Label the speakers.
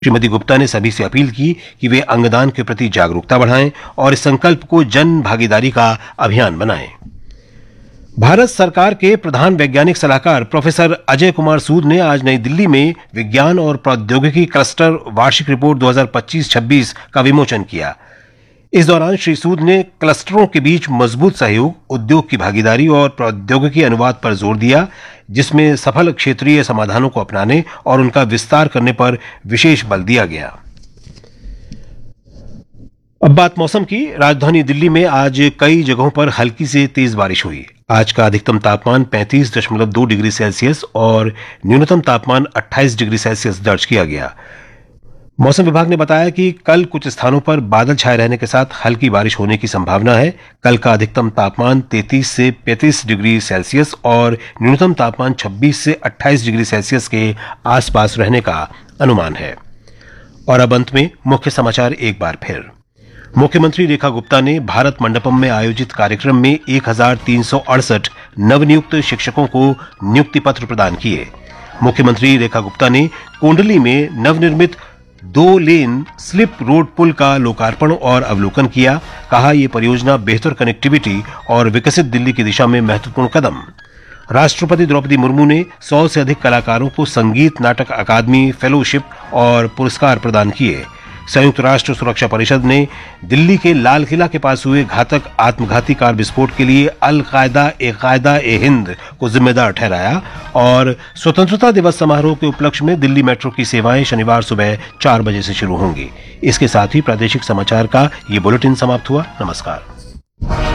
Speaker 1: श्रीमती गुप्ता ने सभी से अपील की कि वे अंगदान के प्रति जागरूकता बढ़ाएं और इस संकल्प को जन भागीदारी का अभियान बनाएं। भारत सरकार के प्रधान वैज्ञानिक सलाहकार प्रोफेसर अजय कुमार सूद ने आज नई दिल्ली में विज्ञान और प्रौद्योगिकी क्लस्टर वार्षिक रिपोर्ट 2025-26 का विमोचन किया। इस दौरान श्री सूद ने क्लस्टरों के बीच मजबूत सहयोग, उद्योग की भागीदारी और प्रौद्योगिकी अनुवाद पर जोर दिया, जिसमें सफल क्षेत्रीय समाधानों को अपनाने और उनका विस्तार करने पर विशेष बल दिया गया। अब बात मौसम की। राजधानी दिल्ली में आज कई जगहों पर हल्की से तेज बारिश हुई। आज का अधिकतम तापमान 35.2 डिग्री सेल्सियस और न्यूनतम तापमान 28 डिग्री सेल्सियस दर्ज किया गया। मौसम विभाग ने बताया कि कल कुछ स्थानों पर बादल छाए रहने के साथ हल्की बारिश होने की संभावना है। कल का अधिकतम तापमान 33 से 35 डिग्री सेल्सियस और न्यूनतम तापमान 26 से 28 डिग्री सेल्सियस के आसपास रहने का अनुमान है। और अब अंत में मुख्य समाचार एक बार फिर। मुख्यमंत्री रेखा गुप्ता ने भारत मंडपम में आयोजित कार्यक्रम में 1368 नवनियुक्त शिक्षकों को नियुक्ति पत्र प्रदान किए। मुख्यमंत्री रेखा गुप्ता ने कोंडली में नवनिर्मित 2 लेन स्लिप रोड पुल का लोकार्पण और अवलोकन किया। कहा, यह परियोजना बेहतर कनेक्टिविटी और विकसित दिल्ली की दिशा में महत्वपूर्ण कदम। राष्ट्रपति द्रौपदी मुर्मू ने 100 से अधिक कलाकारों को संगीत नाटक अकादमी फेलोशिप और पुरस्कार प्रदान किए। संयुक्त राष्ट्र सुरक्षा परिषद ने दिल्ली के लाल किला के पास हुए घातक आत्मघाती कार विस्फोट के लिए अल कायदा ए हिंद को जिम्मेदार ठहराया। और स्वतंत्रता दिवस समारोह के उपलक्ष्य में दिल्ली मेट्रो की सेवाएं शनिवार सुबह 4 बजे से शुरू होंगी। इसके साथ ही प्रादेशिक समाचार का ये बुलेटिन समाप्त हुआ। नमस्कार।